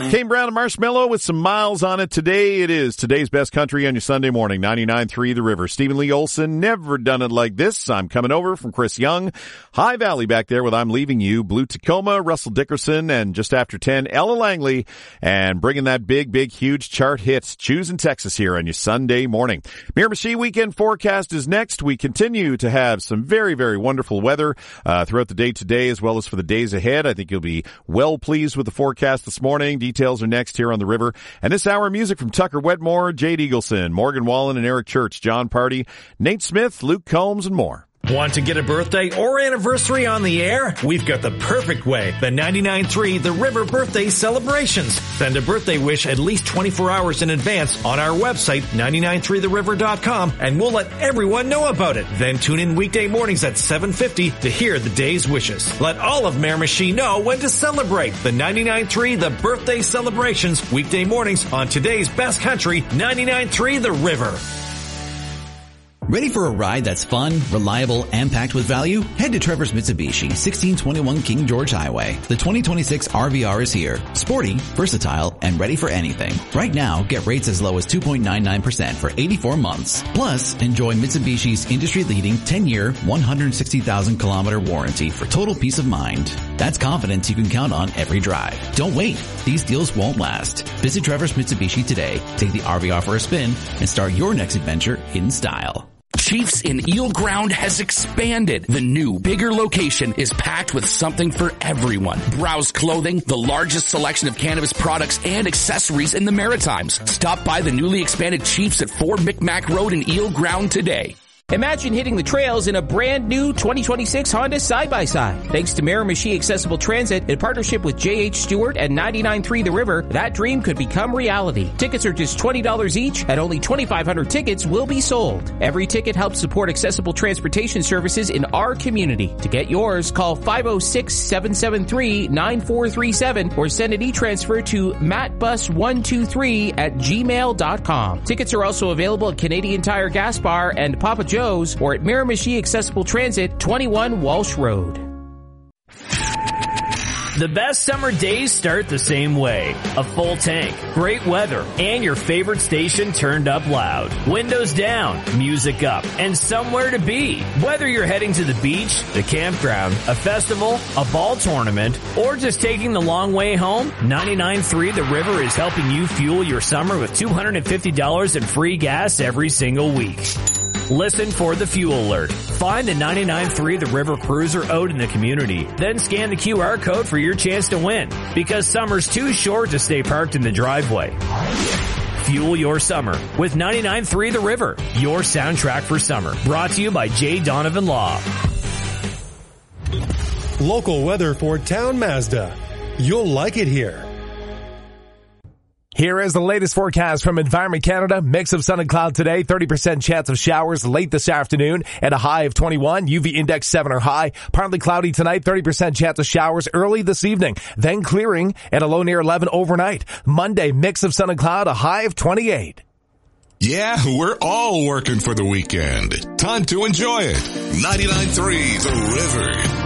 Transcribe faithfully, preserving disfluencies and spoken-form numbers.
Kane Brown and Marshmallow with some miles on it. Today it is today's best country on your Sunday morning. ninety-nine point three The River. Stephen Lee Olson, never done it like this. I'm coming over from Chris Young. High Valley back there with I'm Leaving You. Blue Tacoma, Russell Dickerson, and just after ten, Ella Langley. And bringing that big, big, huge chart hits. Choosing Texas here on your Sunday morning. Miramichi weekend forecast is next. We continue to have some very, very wonderful weather uh, throughout the day today as well as for the days ahead. I think you'll be well pleased with the forecast this morning. Details are next here on the River. And this hour, music from Tucker Wedmore, Jade Eagleson, Morgan Wallen and Eric Church, John Party, Nate Smith, Luke Combs, and more. Want to get a birthday or anniversary on the air? We've got the perfect way. The ninety-nine point three The River Birthday Celebrations. Send a birthday wish at least twenty-four hours in advance on our website, nine nine three the river dot com, and we'll let everyone know about it. Then tune in weekday mornings at seven fifty to hear the day's wishes. Let all of Miramichi know when to celebrate. The ninety-nine point three The Birthday Celebrations, weekday mornings on today's best country, ninety-nine point three The River. Ready for a ride that's fun, reliable, and packed with value? Head to Trevor's Mitsubishi, sixteen twenty-one King George Highway. The twenty twenty-six R V R is here. Sporty, versatile, and ready for anything. Right now, get rates as low as two point nine nine percent for eighty-four months. Plus, enjoy Mitsubishi's industry-leading ten-year, one hundred sixty thousand kilometer warranty for total peace of mind. That's confidence you can count on every drive. Don't wait. These deals won't last. Visit Trevor's Mitsubishi today. Take the R V R for a spin and start your next adventure in style. Chiefs in Eel Ground has expanded. The new, bigger location is packed with something for everyone. Browse clothing, the largest selection of cannabis products and accessories in the Maritimes. Stop by the newly expanded Chiefs at four Micmac Road in Eel Ground today. Imagine hitting the trails in a brand new twenty twenty-six Honda side-by-side. Thanks to Miramichi Accessible Transit in partnership with J H Stewart and ninety-nine point three The River, that dream could become reality. Tickets are just twenty dollars each and only twenty-five hundred tickets will be sold. Every ticket helps support accessible transportation services in our community. To get yours, call five oh six, seven seven three, nine four three seven or send an e-transfer to matt bus one two three at gmail dot com. Tickets are also available at Canadian Tire Gas Bar and Papa Joe's or at Miramichi Accessible Transit, twenty-one Walsh Road. The best summer days start the same way. A full tank, great weather, and your favorite station turned up loud. Windows down, music up, and somewhere to be. Whether you're heading to the beach, the campground, a festival, a ball tournament, or just taking the long way home, ninety-nine point three The River is helping you fuel your summer with two hundred fifty dollars in free gas every single week. Listen for the fuel alert. Find a ninety-nine point three The River cruiser out in the community. Then scan the Q R code for your chance to win. Because summer's too short to stay parked in the driveway. Fuel your summer with ninety-nine point three The River. Your soundtrack for summer. Brought to you by J. Donovan Law. Local weather for Town Mazda. You'll like it here. Here is the latest forecast from Environment Canada. Mix of sun and cloud today, thirty percent chance of showers late this afternoon and a high of twenty-one. U V index seven or high. Partly cloudy tonight, thirty percent chance of showers early this evening. Then clearing and a low near eleven overnight. Monday, mix of sun and cloud, a high of twenty-eight. Yeah, we're all working for the weekend. Time to enjoy it. ninety-nine point three The River.